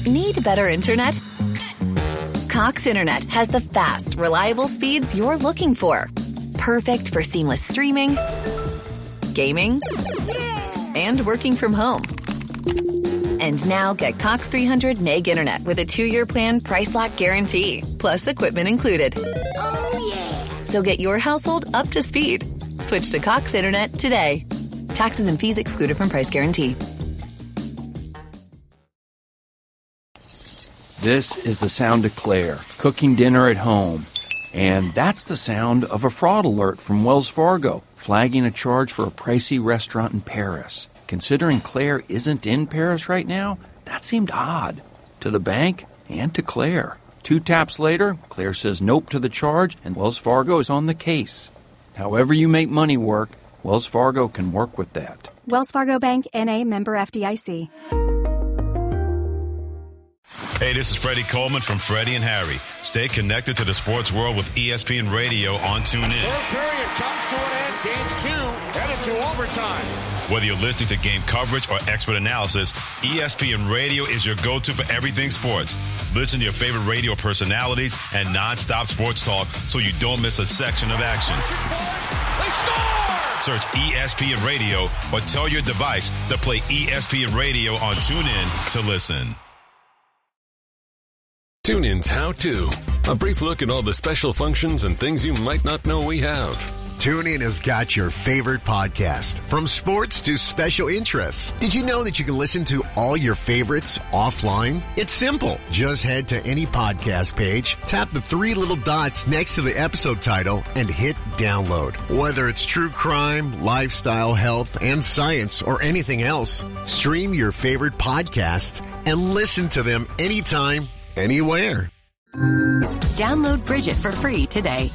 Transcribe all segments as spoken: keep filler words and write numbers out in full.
Need better internet? Cox Internet has the fast, reliable speeds you're looking for. Perfect for seamless streaming, gaming, and working from home. And now get Cox three hundred meg internet with a two-year plan price lock guarantee, plus equipment included. Oh, yeah. So get your household up to speed. Switch to Cox Internet today. Taxes and fees excluded from price guarantee. This is the sound of Claire, cooking dinner at home. And that's the sound of a fraud alert from Wells Fargo, flagging a charge for a pricey restaurant in Paris. Considering Claire isn't in Paris right now, that seemed odd. To the bank and to Claire. Two taps later, Claire says nope to the charge, and Wells Fargo is on the case. However you make money work, Wells Fargo can work with that. Wells Fargo Bank, N A, member F D I C. Hey, this is Freddie Coleman from Freddie and Harry. Stay connected to the sports world with E S P N Radio on TuneIn. Third period comes to an end. Game two headed to overtime. Whether you're listening to game coverage or expert analysis, E S P N Radio is your go-to for everything sports. Listen to your favorite radio personalities and non-stop sports talk so you don't miss a section of action. They score! Search E S P N Radio or tell your device to play E S P N Radio on TuneIn to listen. TuneIn's How To. A brief look at all the special functions and things you might not know we have. TuneIn has got your favorite podcast, from sports to special interests. Did you know that you can listen to all your favorites offline? It's simple. Just head to any podcast page, tap the three little dots next to the episode title, and hit download. Whether it's true crime, lifestyle, health, and science, or anything else, stream your favorite podcasts and listen to them anytime, anywhere. Download Bridget for free today.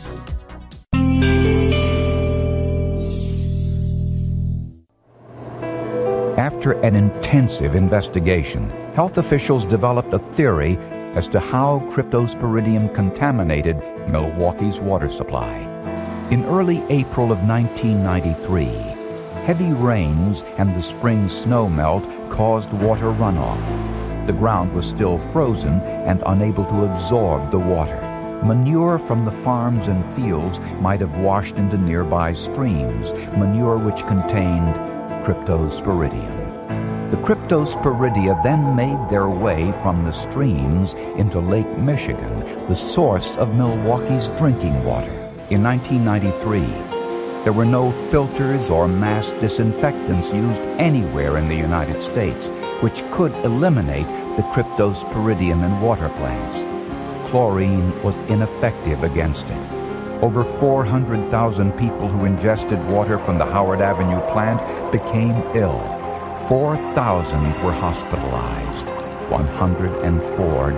After an intensive investigation, health officials developed a theory as to how cryptosporidium contaminated Milwaukee's water supply. In early April of nineteen ninety-three, heavy rains and the spring snow melt caused water runoff. The ground was still frozen and unable to absorb the water. Manure from the farms and fields might have washed into nearby streams, manure which contained cryptosporidium. The cryptosporidia then made their way from the streams into Lake Michigan, the source of Milwaukee's drinking water. In nineteen ninety-three, there were no filters or mass disinfectants used anywhere in the United States, which could eliminate the cryptosporidium in water plants. Chlorine was ineffective against it. Over four hundred thousand people who ingested water from the Howard Avenue plant became ill. four thousand were hospitalized. one hundred four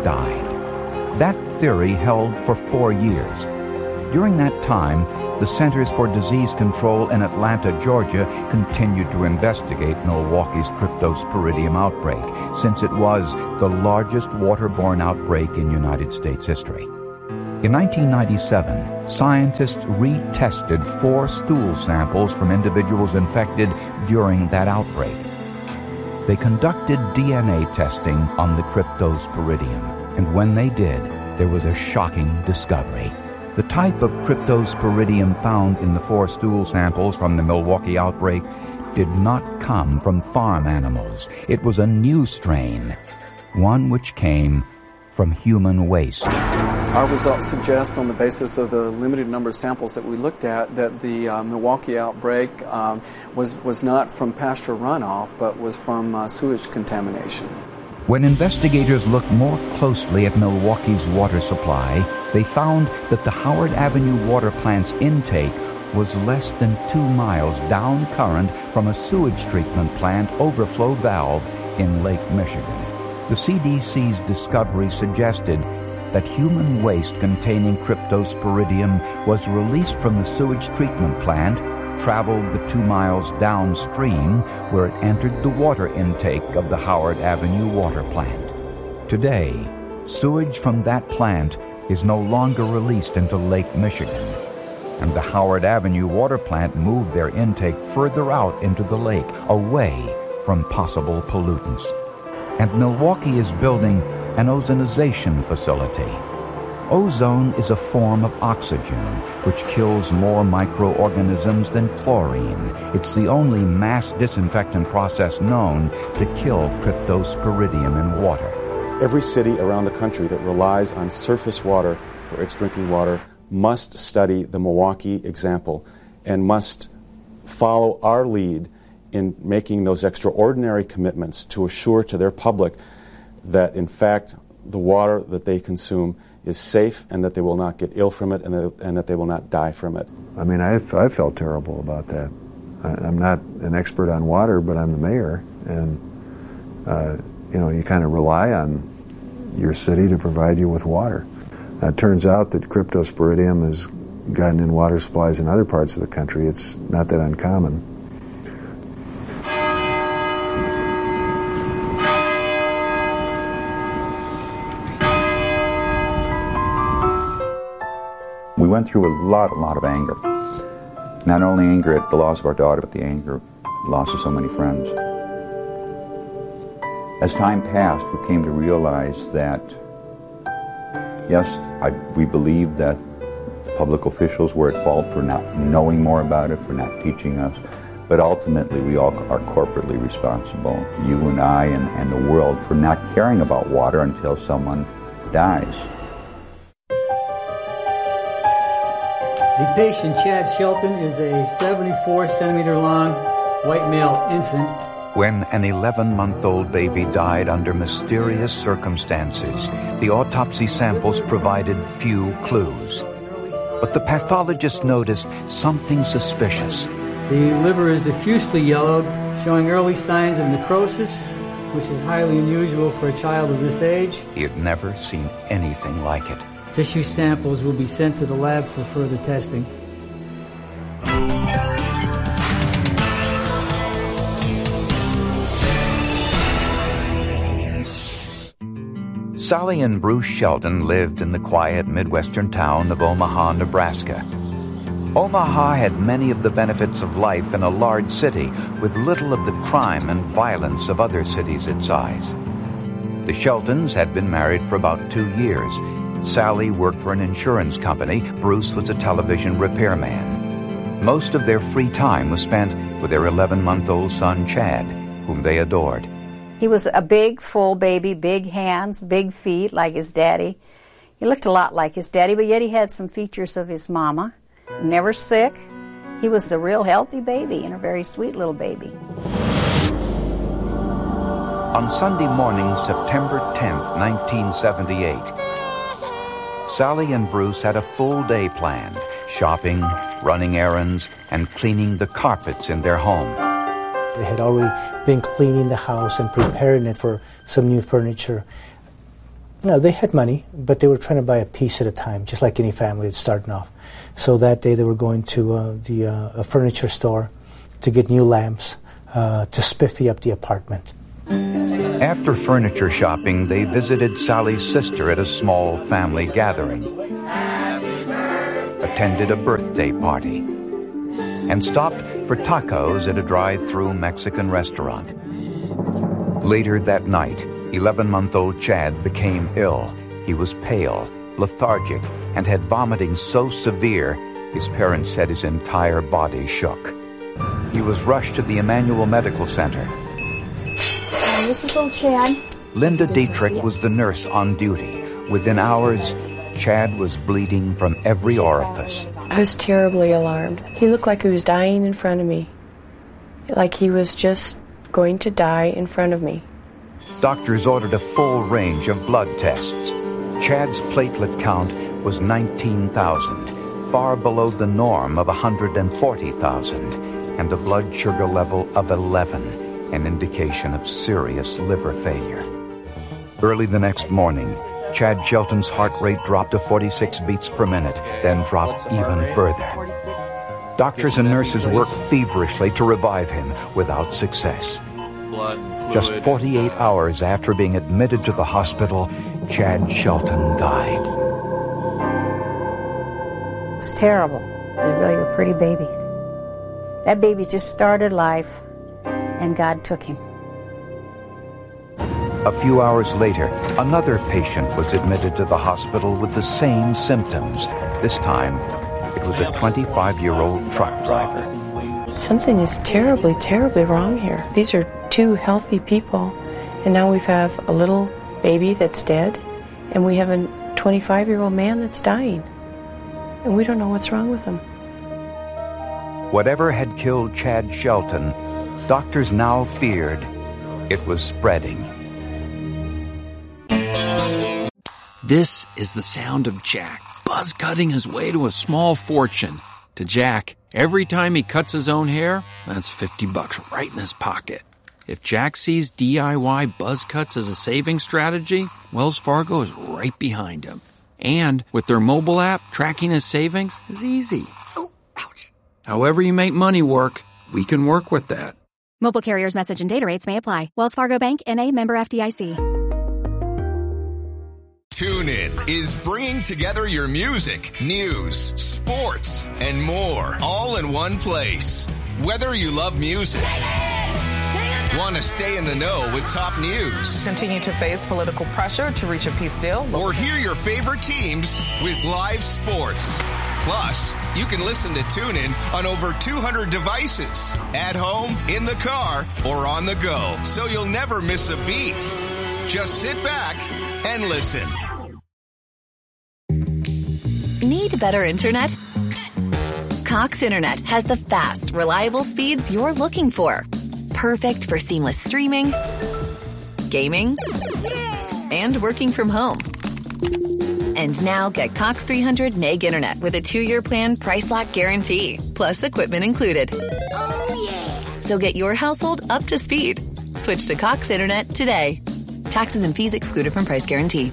died. That theory held for four years. During that time, the Centers for Disease Control in Atlanta, Georgia, continued to investigate Milwaukee's cryptosporidium outbreak, since it was the largest waterborne outbreak in United States history. In nineteen ninety-seven, scientists retested four stool samples from individuals infected during that outbreak. They conducted D N A testing on the cryptosporidium, and when they did, there was a shocking discovery. The type of cryptosporidium found in the four stool samples from the Milwaukee outbreak did not come from farm animals. It was a new strain, one which came from human waste. Our results suggest, on the basis of the limited number of samples that we looked at, that the uh, Milwaukee outbreak um, was, was not from pasture runoff, but was from uh, sewage contamination. When investigators looked more closely at Milwaukee's water supply, they found that the Howard Avenue water plant's intake was less than two miles down current from a sewage treatment plant overflow valve in Lake Michigan. The C D C's discovery suggested that human waste containing cryptosporidium was released from the sewage treatment plant, traveled the two miles downstream, where it entered the water intake of the Howard Avenue water plant. Today, sewage from that plant is no longer released into Lake Michigan, and the Howard Avenue water plant moved their intake further out into the lake, away from possible pollutants. And Milwaukee is building an ozonization facility. Ozone is a form of oxygen which kills more microorganisms than chlorine. It's the only mass disinfectant process known to kill cryptosporidium in water. Every city around the country that relies on surface water for its drinking water must study the Milwaukee example and must follow our lead in making those extraordinary commitments to assure to their public that, in fact, the water that they consume is safe and that they will not get ill from it and that, and that they will not die from it. I mean, I, I felt terrible about that. I, I'm not an expert on water, but I'm the mayor, and, uh, you know, you kind of rely on your city to provide you with water. Uh, it turns out that cryptosporidium has gotten in water supplies in other parts of the country. It's not that uncommon. We went through a lot, a lot of anger. Not only anger at the loss of our daughter, but the anger, loss of so many friends. As time passed, we came to realize that, yes, I, we believed that public officials were at fault for not knowing more about it, for not teaching us, but ultimately we all are corporately responsible, you and I and, and the world, for not caring about water until someone dies. The patient, Chad Shelton, is a seventy-four centimeter long white male infant. When an eleven-month-old baby died under mysterious circumstances, the autopsy samples provided few clues. But the pathologist noticed something suspicious. The liver is diffusely yellowed, showing early signs of necrosis, which is highly unusual for a child of this age. He had never seen anything like it. Tissue samples will be sent to the lab for further testing. Sally and Bruce Shelton lived in the quiet Midwestern town of Omaha, Nebraska. Omaha had many of the benefits of life in a large city with little of the crime and violence of other cities its size. The Sheltons had been married for about two years. Sally worked for an insurance company. Bruce was a television repairman. Most of their free time was spent with their eleven-month-old son, Chad, whom they adored. He was a big, full baby, big hands, big feet, like his daddy. He looked a lot like his daddy, but yet he had some features of his mama. Never sick. He was the real healthy baby and a very sweet little baby. On Sunday morning, September tenth, nineteen seventy-eight, Sally and Bruce had a full day planned, shopping, running errands, and cleaning the carpets in their home. They had already been cleaning the house and preparing it for some new furniture. No, they had money, but they were trying to buy a piece at a time, just like any family that's starting off. So that day they were going to uh, the uh, a furniture store to get new lamps uh, to spiffy up the apartment. After furniture shopping, they visited Sally's sister at a small family gathering, attended a birthday party, and stopped for tacos at a drive-through Mexican restaurant. Later that night, eleven-month-old Chad became ill. He was pale, lethargic, and had vomiting so severe, his parents said his entire body shook. He was rushed to the Emmanuel Medical Center. Um, this is old Chad. Linda Dietrich was the nurse on duty. Within hours, Chad was bleeding from every orifice. I was terribly alarmed. He looked like he was dying in front of me. Like he was just going to die in front of me. Doctors ordered a full range of blood tests. Chad's platelet count was nineteen thousand, far below the norm of one hundred forty thousand, and a blood sugar level of eleven, an indication of serious liver failure. Early the next morning, Chad Shelton's heart rate dropped to forty-six beats per minute, then dropped even further. Doctors and nurses worked feverishly to revive him without success. Just forty-eight hours after being admitted to the hospital, Chad Shelton died. It was terrible. It was really a pretty baby. That baby just started life, and God took him. A few hours later, another patient was admitted to the hospital with the same symptoms. This time, it was a twenty-five-year-old truck driver. Something is terribly, terribly wrong here. These are two healthy people, and now we have a little baby that's dead, and we have a twenty-five-year-old man that's dying, and we don't know what's wrong with him. Whatever had killed Chad Shelton, doctors now feared it was spreading. This is the sound of Jack, buzz cutting his way to a small fortune. To Jack, every time he cuts his own hair, that's fifty bucks right in his pocket. If Jack sees D I Y buzz cuts as a saving strategy, Wells Fargo is right behind him. And with their mobile app, tracking his savings is easy. Oh, ouch. However you make money work, we can work with that. Mobile carriers' message and data rates may apply. Wells Fargo Bank, N A, member F D I C. TuneIn is bringing together your music, news, sports, and more, all in one place. Whether you love music, want to stay in the know with top news, continue to face political pressure to reach a peace deal, or hear your favorite teams with live sports. Plus, you can listen to TuneIn on over two hundred devices, at home, in the car, or on the go, so you'll never miss a beat. Just sit back and listen. Need better internet? Cox Internet has the fast, reliable speeds you're looking for. Perfect for seamless streaming, gaming, and working from home. And now get Cox three hundred meg internet with a two-year plan price lock guarantee, plus equipment included. Oh, yeah. So get your household up to speed. Switch to Cox Internet today. Taxes and fees excluded from price guarantee.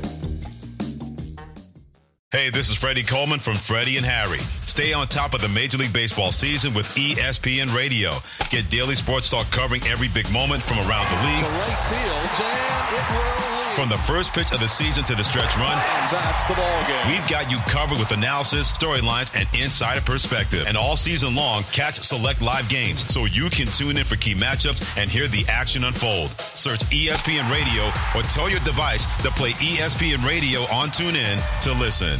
Hey, this is Freddie Coleman from Freddie and Harry. Stay on top of the Major League Baseball season with E S P N Radio. Get daily sports talk covering every big moment from around the league. To right field, and it will lead. From the first pitch of the season to the stretch run, and that's the ball game. We've got you covered with analysis, storylines, and insider perspective. And all season long, catch select live games so you can tune in for key matchups and hear the action unfold. Search E S P N Radio or tell your device to play E S P N Radio on TuneIn to listen.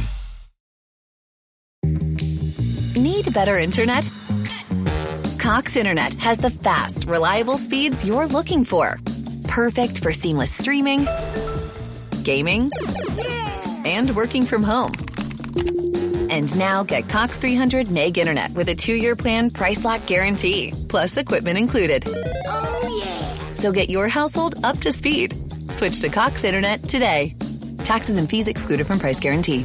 Need better internet? Cox Internet has the fast, reliable speeds you're looking for. Perfect for seamless streaming, gaming, and working from home. And now get Cox three hundred meg internet with a two-year plan price lock guarantee, plus equipment included. Oh, yeah. So get your household up to speed. Switch to Cox Internet today. Taxes and fees excluded from price guarantee.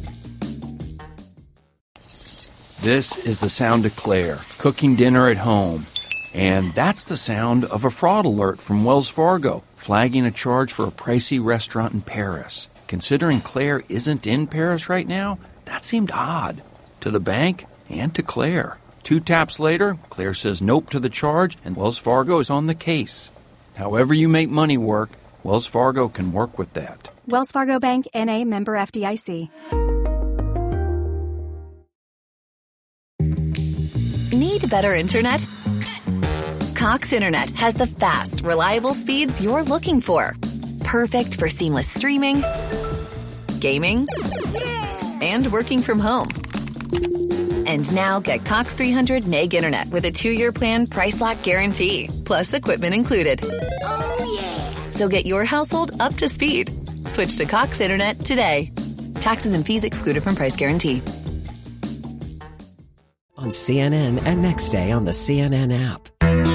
This is the sound of Claire, cooking dinner at home. And that's the sound of a fraud alert from Wells Fargo, flagging a charge for a pricey restaurant in Paris. Considering Claire isn't in Paris right now, that seemed odd to the bank and to Claire. Two taps later, Claire says nope to the charge, and Wells Fargo is on the case. However you make money work, Wells Fargo can work with that. Wells Fargo Bank, N A, member F D I C. Need better internet? Cox Internet has the fast, reliable speeds you're looking for. Perfect for seamless streaming, gaming, and working from home. And now get Cox three hundred meg internet with a two-year plan price lock guarantee, plus equipment included. Oh, yeah. So get your household up to speed. Switch to Cox Internet today. Taxes and fees excluded from price guarantee. On C N N and next day on the C N N app.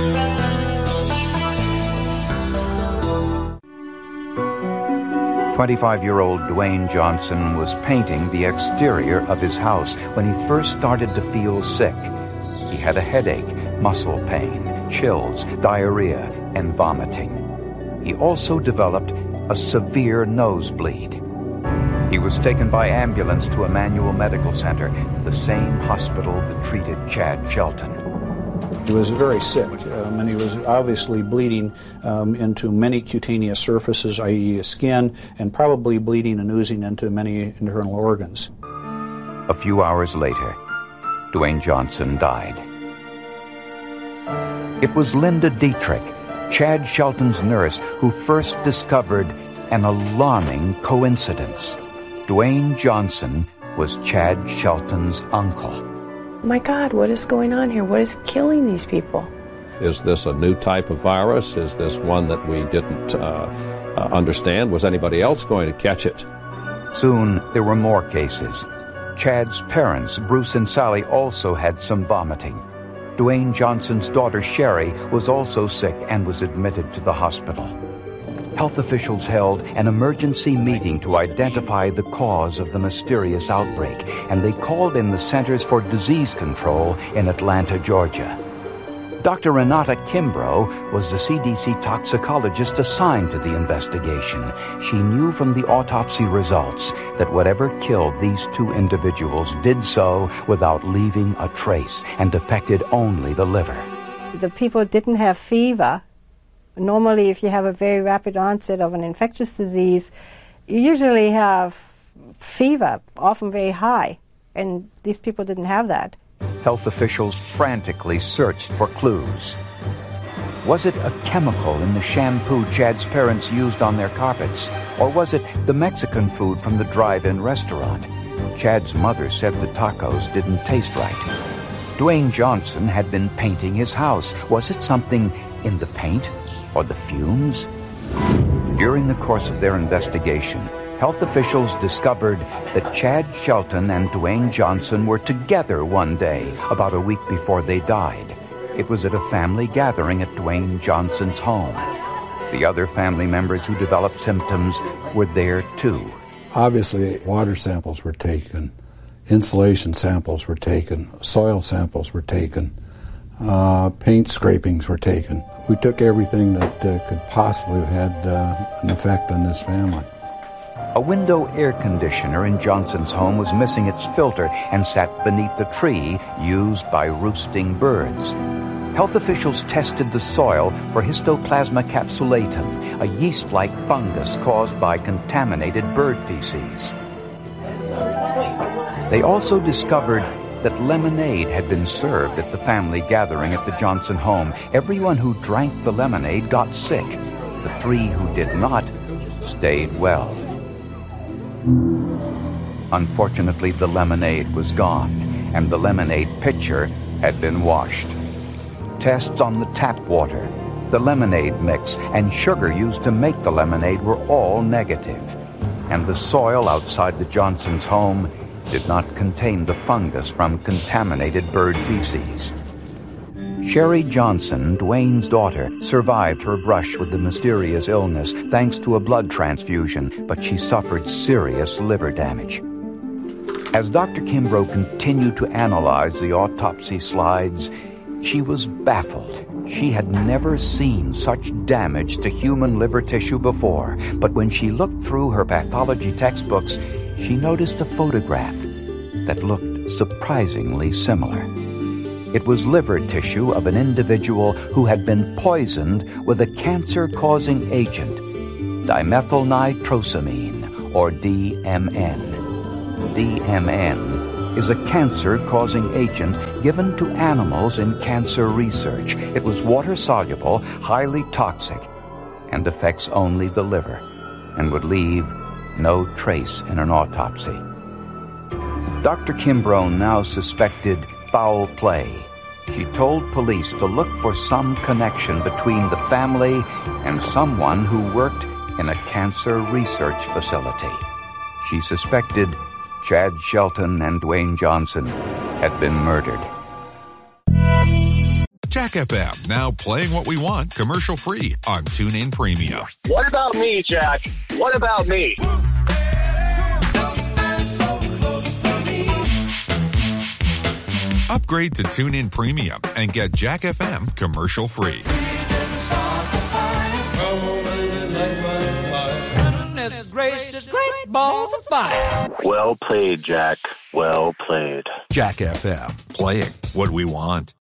twenty-five-year-old Dwayne Johnson was painting the exterior of his house when he first started to feel sick. He had a headache, muscle pain, chills, diarrhea, and vomiting. He also developed a severe nosebleed. He was taken by ambulance to Emmanuel Medical Center, the same hospital that treated Chad Shelton. He was very sick, um, and he was obviously bleeding um, into many cutaneous surfaces, that is skin, and probably bleeding and oozing into many internal organs. A few hours later, Dwayne Johnson died. It was Linda Dietrich, Chad Shelton's nurse who first discovered an alarming coincidence. Dwayne Johnson was Chad Shelton's uncle. My God, what is going on here? What is killing these people? Is this a new type of virus? Is this one that we didn't uh, uh, understand? Was anybody else going to catch it? Soon, there were more cases. Chad's parents, Bruce and Sally, also had some vomiting. Dwayne Johnson's daughter, Sherry, was also sick and was admitted to the hospital. Health officials held an emergency meeting to identify the cause of the mysterious outbreak, and they called in the Centers for Disease Control in Atlanta, Georgia. Doctor Renata Kimbrough was the C D C toxicologist assigned to the investigation. She knew from the autopsy results that whatever killed these two individuals did so without leaving a trace and affected only the liver. The people didn't have fever. Normally, if you have a very rapid onset of an infectious disease, you usually have fever, often very high, and these people didn't have that. Health officials frantically searched for clues. Was it a chemical in the shampoo Chad's parents used on their carpets? Or was it the Mexican food from the drive-in restaurant? Chad's mother said the tacos didn't taste right. Dwayne Johnson had been painting his house. Was it something in the paint or the fumes? During the course of their investigation, health officials discovered that Chad Shelton and Dwayne Johnson were together one day, about a week before they died. It was at a family gathering at Dwayne Johnson's home. The other family members who developed symptoms were there too. Obviously, water samples were taken, insulation samples were taken, soil samples were taken, uh, paint scrapings were taken. We took everything that uh, could possibly have had uh, an effect on this family. A window air conditioner in Johnson's home was missing its filter and sat beneath the tree used by roosting birds. Health officials tested the soil for Histoplasma capsulatum, a yeast-like fungus caused by contaminated bird feces. They also discovered that lemonade had been served at the family gathering at the Johnson home. Everyone who drank the lemonade got sick. The three who did not stayed well. Unfortunately, the lemonade was gone, and the lemonade pitcher had been washed. Tests on the tap water, the lemonade mix, and sugar used to make the lemonade were all negative. And the soil outside the Johnsons' home did not contain the fungus from contaminated bird feces. Sherry Johnson, Dwayne's daughter, survived her brush with the mysterious illness thanks to a blood transfusion, but she suffered serious liver damage. As Doctor Kimbrough continued to analyze the autopsy slides, she was baffled. She had never seen such damage to human liver tissue before, but when she looked through her pathology textbooks, she noticed a photograph that looked surprisingly similar. It was liver tissue of an individual who had been poisoned with a cancer-causing agent, dimethylnitrosamine, or D M N. D M N is a cancer-causing agent given to animals in cancer research. It was water-soluble, highly toxic, and affects only the liver, and would leave no trace in an autopsy. Doctor Kimbrough now suspected foul play. She told police to look for some connection between the family and someone who worked in a cancer research facility. She suspected Chad Shelton and Dwayne Johnson had been murdered. Jack F M, now playing what we want commercial-free on TuneIn Premium. What about me, Jack? What about me? Upgrade to TuneIn Premium and get Jack F M commercial-free. Gracious, great balls of fire. Well played, Jack. Well played. Jack F M, playing what we want.